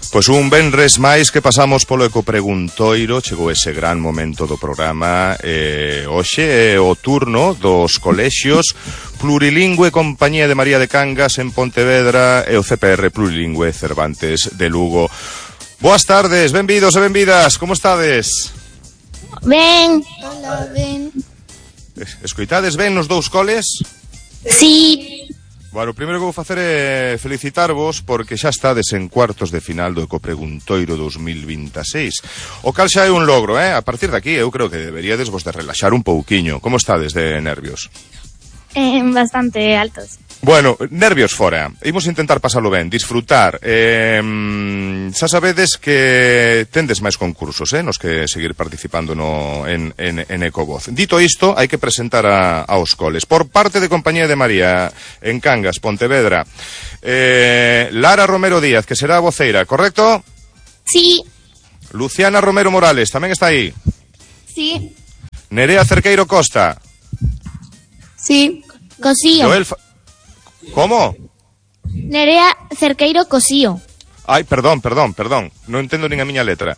Pois un venres máis que pasamos polo Ecopreguntoiro, chegou ese gran momento do programa. Hoxe é o turno dos colexios Plurilingüe Compañía de María de Cangas en Pontevedra e o CPR Plurilingüe Cervantes de Lugo. Boas tardes, benvidos e benvidas, como estades? Ben. Hola, ben. Escoitades ben nos dous coles? Sí. Bueno, o primeiro que vou facer é felicitarvos porque xa estades en cuartos de final do Ecopreguntoiro 2026. O cal xa é un logro, A partir de aquí eu creo que deberíades vos de relaxar un pouquiño. Como estades de nervios? Bastante altos. Bueno, nervios fora. Imos intentar pasalo ben, disfrutar. Xa sabedes que tendes máis concursos, nos que seguir participando en Ecovoz. Dito isto, hai que presentar aos coles. Por parte de Compañía de María en Cangas, Pontevedra, Lara Romero Díaz, que será a voceira, correcto? Sí. Luciana Romero Morales, tamén está aí. Sí. Nerea Cerqueiro Costa. Sí. Cosío. ¿Cómo? Nerea Cerqueiro Cosío. Ai, perdón, non entendo nin a miña letra.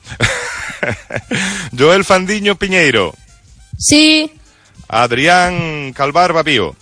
Joel Fandiño Piñeiro. Sí. Adrián Calvar Babío.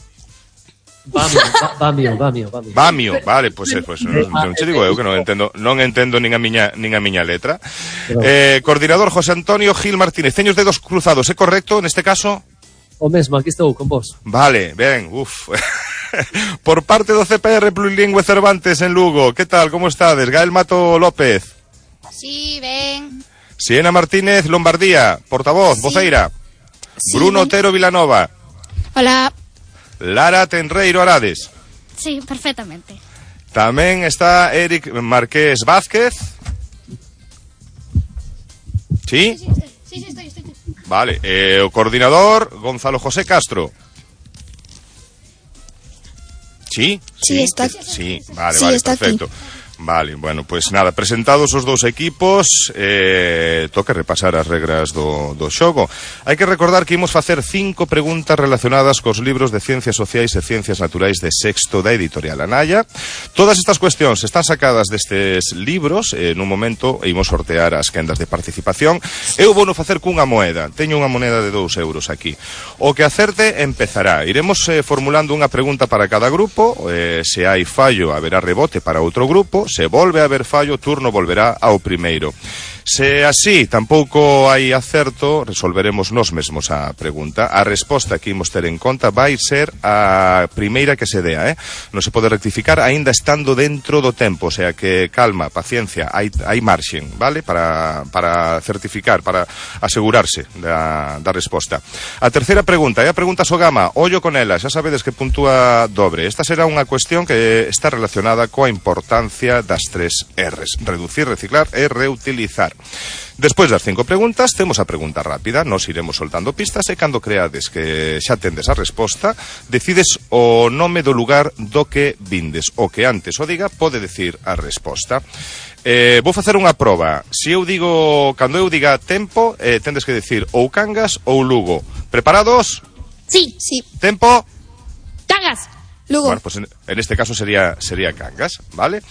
Bamio, vale, pues non che digo eu que non entendo nin a miña letra. Coordinador José Antonio Gil Martínez. Teño os dedos cruzados, é correcto neste caso? O mesmo, aquí estou con vos. Vale, ben, Por parte do CPR Plurilingüe Cervantes en Lugo, que tal, como estades? Gael Mato López. Sí, ben. Siena Martínez Lombardía, portavoz, sí. Voceira. Sí, Bruno Otero Vilanova. Hola. Lara Tenreiro Arades. Sí, perfectamente. Tamén está Eric Marqués Vázquez. ¿Sí? Sí, estoy. Vale, o coordinador Gonzalo José Castro. ¿Sí? Sí, está aquí. Sí, vale, Sí, está perfecto. Aquí. Vale, bueno, pues nada, presentados os dous equipos, toca repasar as regras do xogo. Hai que recordar que imos facer 5 preguntas relacionadas cos libros de Ciencias Sociais e Ciencias Naturais de sexto da editorial Anaya. Todas estas cuestións están sacadas destes libros, nun momento imos sortear as quendas de participación. Eu vou no facer cunha moeda, teño unha moneda de 2 euros aquí. O que acerte empezará. Iremos formulando unha pregunta para cada grupo, se hai fallo haberá rebote para outro grupo. Se volve a haber fallo, o turno volverá ao primeiro. Se así tampouco hai acerto, resolveremos nós mesmos a pregunta. A resposta que imos ter en conta vai ser a primeira que se dea, Non se pode rectificar aínda estando dentro do tempo, o sea que calma, paciencia, hai marxen, vale? Para certificar, para asegurarse da resposta. A terceira pregunta é a pregunta Sogama, ollo con ela, xa sabedes que puntúa dobre. Esta será unha cuestión que está relacionada coa importancia das 3 R's: reducir, reciclar e reutilizar. Despois das 5 preguntas, temos a pregunta rápida. Nos iremos soltando pistas e cando creades que xa tendes a resposta, decides o nome do lugar do que vindes. O que antes o diga pode decir a resposta. Vou facer unha proba. Cando eu diga tempo, tendes que decir ou Cangas ou Lugo. Preparados? Sí. Tempo? Cangas. Lugo. Bueno, pues en este caso sería Cangas, vale?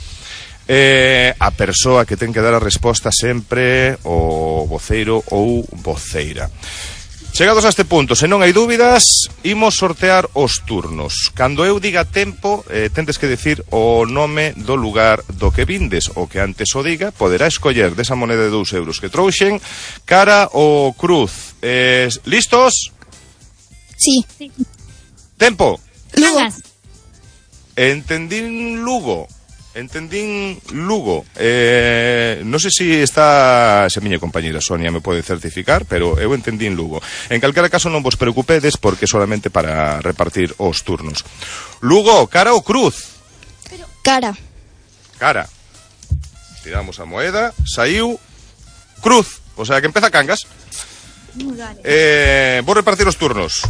A persoa que ten que dar a resposta sempre o voceiro ou voceira. Chegados a este punto, se non hai dúbidas, imos sortear os turnos. Cando eu diga tempo, tendes que decir o nome do lugar do que vindes. O que antes o diga, poderá escoller desa moneda de 2 euros que trouxen cara ou cruz. Listos? Sí. Tempo. Lugo. Cangas. Entendín Lugo. Non sei se a miña compañera Sonia me pode certificar, pero eu entendín Lugo. En calquera caso non vos preocupedes porque solamente para repartir os turnos. Lugo, cara ou cruz? Cara. Tiramos a moeda, saiu cruz, o sea que empeza Cangas. Vou repartir os turnos.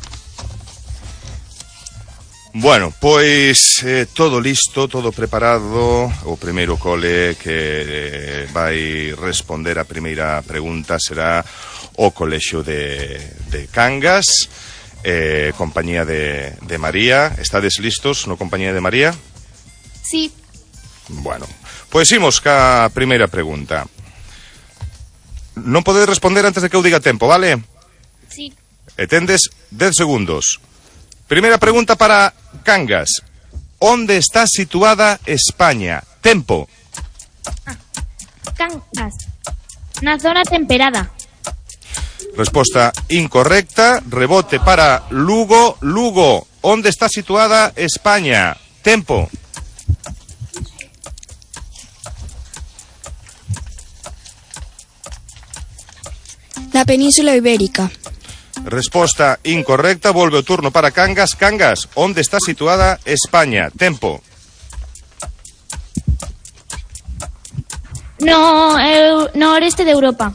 Bueno, pois todo listo, todo preparado. O primeiro cole que vai responder a primeira pregunta será o colexio de Cangas, Compañía de María. Estades listos no Compañía de María? Sí. Bueno, Pois imos ca primeira pregunta. Non podedes responder antes de que eu diga tempo, vale? Sí. E tendes 10 segundos. Primeira pregunta para Cangas. Onde está situada España? Tempo. Cangas. Na zona temperada. Resposta incorrecta. Rebote para Lugo. Lugo. Onde está situada España? Tempo. Na Península Ibérica. Resposta incorrecta. Volve o turno para Cangas. Cangas. Onde está situada España? Tempo. No oeste de Europa.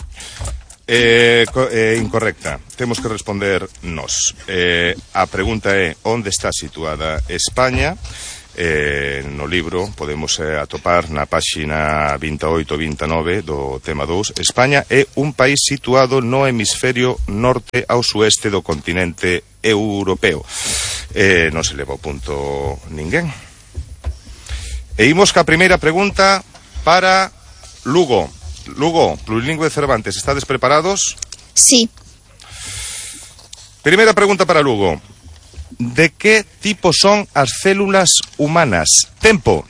Incorrecta. Temos que responder nós. A pregunta é onde está situada España. No libro podemos atopar na páxina 28-29 do tema 2. España é un país situado no hemisferio norte ao sueste do continente europeo. Non se leva o punto ninguén. E imos ca primeira pregunta para Lugo. Lugo, plurilingüe de Cervantes, ¿estades preparados? Sí. Primeira pregunta para Lugo. De que tipo son as células humanas? Tempo.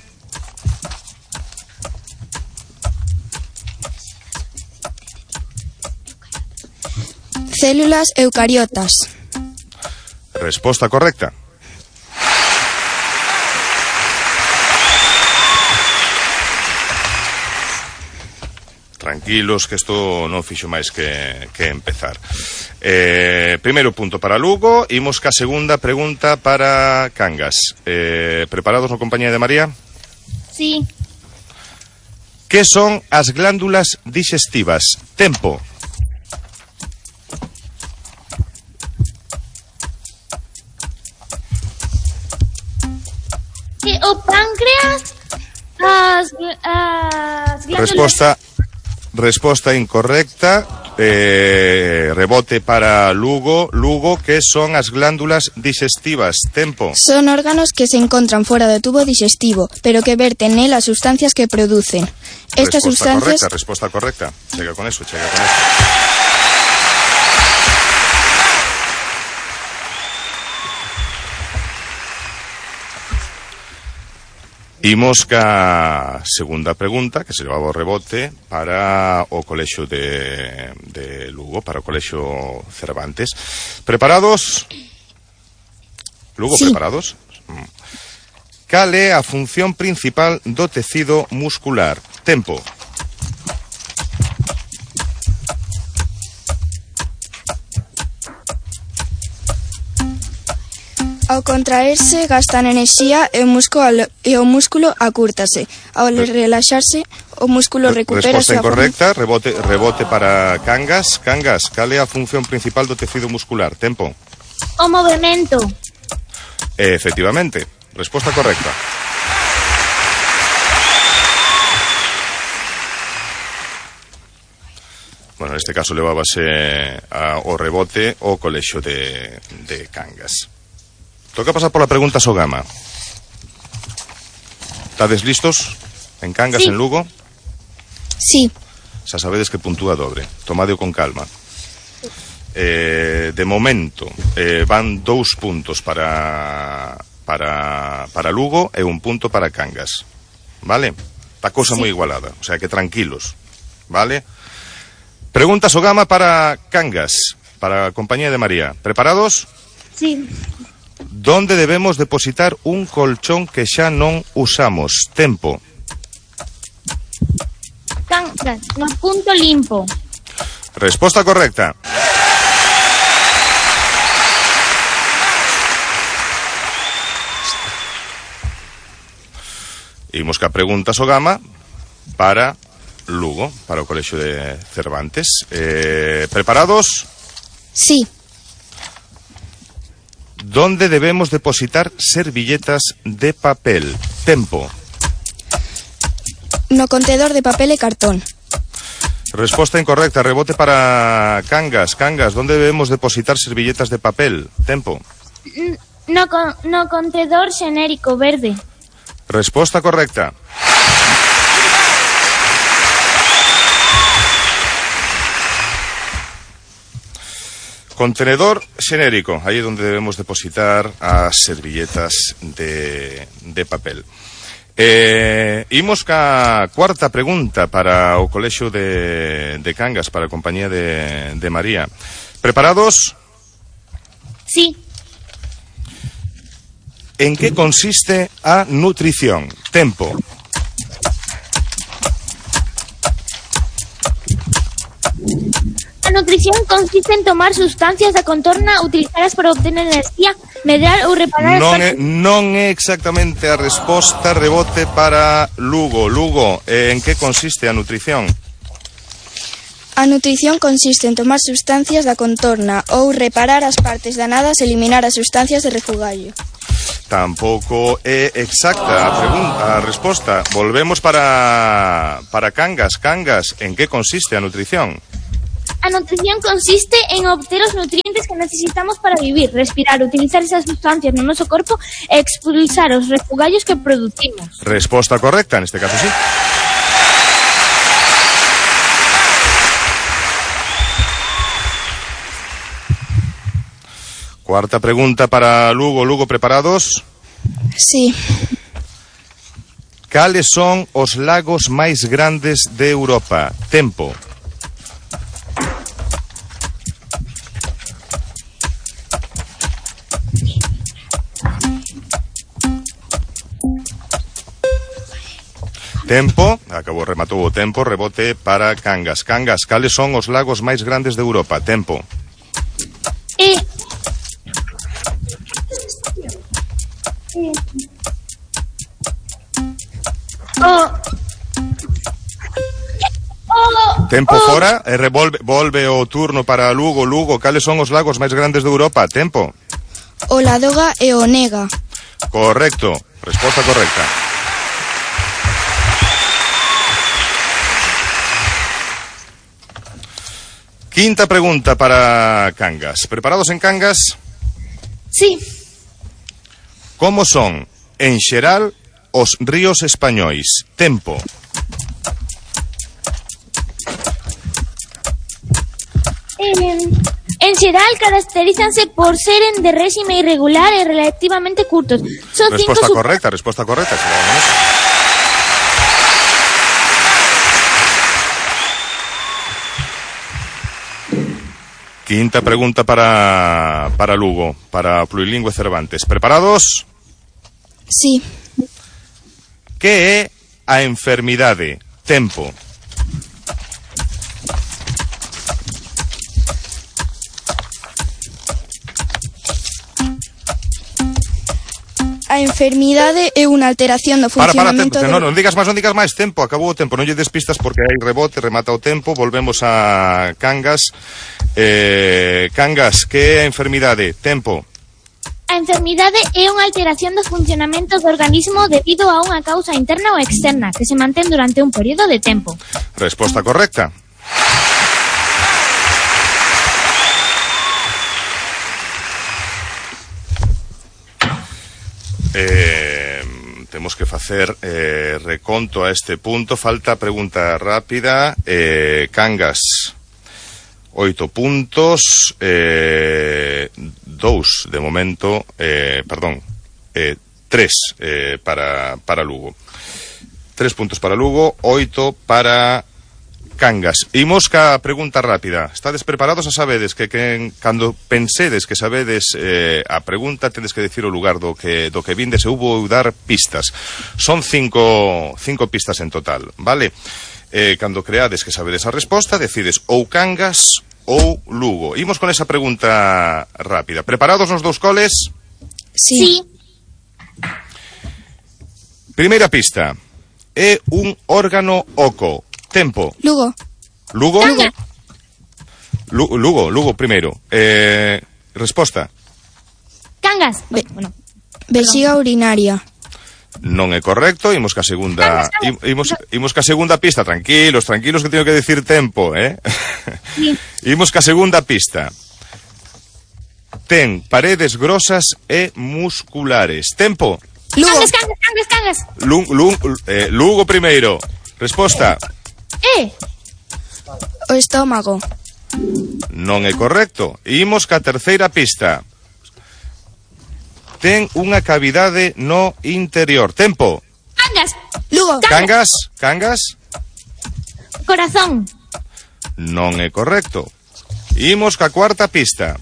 Células eucariotas. Resposta correcta. Tranquilos, que isto non fixo máis que empezar. Primeiro punto para Lugo. Imos ca segunda pregunta para Cangas. Preparados na compañía de María? Sí. Que son as glándulas digestivas? Tempo. O páncreas, as glándulas... Resposta incorrecta. Rebote para Lugo. Lugo, que son as glándulas digestivas? Tempo. Son órganos que se encontran fuera do tubo digestivo, pero que verten nel as sustancias que producen. Estas sustancias... Resposta correcta. Chega con eso. Imos ca segunda pregunta, que se levaba o rebote para o colexio de Lugo, para o colexio Cervantes. Preparados? Lugo, sí. Preparados? Cal é a función principal do tecido muscular? Tempo. Ao contraerse, gastan enerxía e o músculo acúrtase. Ao relaxarse, o músculo recupera a súa Resposta incorrecta. Rebote para Cangas. Cangas, cal é a función principal do tecido muscular? Tempo. O movemento. Efectivamente. Resposta correcta. Bueno, neste caso levábase o rebote o colexio de Cangas. Toca pasar pola pregunta Sogama. Estades listos? En Cangas, sí. En Lugo? Sí. Xa sabedes que puntúa dobre. Tomadeo con calma. De momento, van 2 puntos para Lugo e 1 punto para Cangas. Vale? Está cousa moi igualada. O sea que tranquilos. Vale? Pregunta Sogama para Cangas, para a compañía de María. ¿Preparados? Sí. ¿Dónde debemos depositar un colchón que xa non usamos? Tempo. Cangas, no punto limpo. Resposta correcta. Imos ca pregunta Sogama para Lugo, para o colexio de Cervantes. ¿Preparados? Sí. ¿Dónde debemos depositar servilletas de papel? Tempo. No contedor de papel e cartón. Resposta incorrecta. Rebote para Cangas. Cangas, ¿dónde debemos depositar servilletas de papel? Tempo. No contedor xenérico verde. Resposta correcta. Contenedor xenérico, aí é onde debemos depositar as servilletas de papel. Imos ca cuarta pregunta para o colexio de Cangas, para a compañía de María. Preparados? Sí. En que consiste a nutrición? Tempo. A nutrición consiste en tomar sustancias da contorna, utilizadas para obtener enerxía, medrar ou reparar Non é exactamente a resposta, rebote para Lugo. Lugo, en que consiste a nutrición? A nutrición consiste en tomar sustancias da contorna ou reparar as partes danadas e eliminar as sustancias de refugallo. Tampouco é exacta a resposta. Volvemos para Cangas. Cangas, en que consiste a nutrición? A nutrición consiste en obter os nutrientes que necesitamos para vivir, respirar, utilizar esas sustancias no noso corpo e expulsar os refugallos que producimos. Resposta correcta, neste caso sí. Cuarta pregunta para Lugo. Lugo, preparados? Sí. Cales son os lagos máis grandes de Europa? Tempo. Tempo, rematou o tempo, rebote para Cangas. Cangas, cales son os lagos máis grandes de Europa? Tempo. Tempo fora, e volve o turno para Lugo. Lugo, cales son os lagos máis grandes de Europa? Tempo. O Ladoga e o Nega. Correcto, resposta correcta. Quinta pregunta para Cangas. ¿Preparados en Cangas? Sí. Como son, en xeral, os ríos españois? Tempo. En xeral caracterízanse por seren de réxime irregular e relativamente curtos. Son Resposta correcta, resposta correcta. Quinta pregunta para Lugo, para Plurilingüe Cervantes. ¿Preparados? Sí. Que é a enfermidade? Tempo. A enfermidade é unha alteración do funcionamento... Tempo. Non digas máis, tempo, acabou o tempo. Non lle des pistas porque hai rebote, remata o tempo. Volvemos a Cangas. Cangas, que é a enfermidade? Tempo. A enfermidade é unha alteración do funcionamento do organismo debido a unha causa interna ou externa que se mantén durante un período de tempo. Resposta correcta. Temos que facer reconto a este punto. Falta pregunta rápida. Cangas, 8 puntos, 2 de momento, 3 para Lugo. 3 puntos para Lugo, 8 para Cangas. Imos ca pregunta rápida. Estades preparados? A sabedes que cando pensedes que sabedes a pregunta, tedes que decir o lugar do que vindes, e hubo dar pistas. Son 5 pistas en total, vale? Cando creades que sabedes a resposta, decides ou Cangas ou Lugo. Imos con esa pregunta rápida. Preparados nos dous coles? Sí. Primeira pista. É un órgano oco. Tempo. Lugo. Lugo? Cangas. Lugo primeiro. Resposta. Cangas. Vexiga urinaria. Non é correcto, imos ca segunda. Imos ca segunda pista, tranquilos que teño que decir tempo, Sí. Imos ca segunda pista. Ten paredes grosas e musculares. Tempo. Lugo. Cangas. Lugo primeiro. Resposta. O estómago. Non é correcto. Imos ca terceira pista. Ten unha cavidade no interior. Tempo. Cangas. Lugo. Cangas? Corazón. Non é correcto. Imos ca cuarta pista.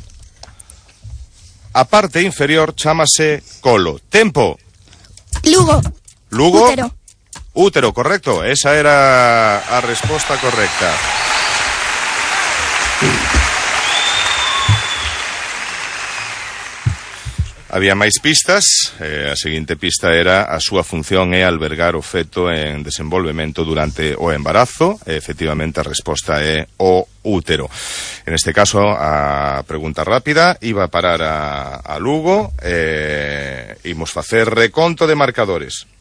A parte inferior chámase colo. Tempo. Lugo. Útero. Útero, correcto. Esa era a resposta correcta. Había máis pistas. A seguinte pista era: a súa función é albergar o feto en desenvolvemento durante o embarazo. Efectivamente, a resposta é o útero. En este caso, a pregunta rápida iba a parar a Lugo. Imos facer reconto de marcadores.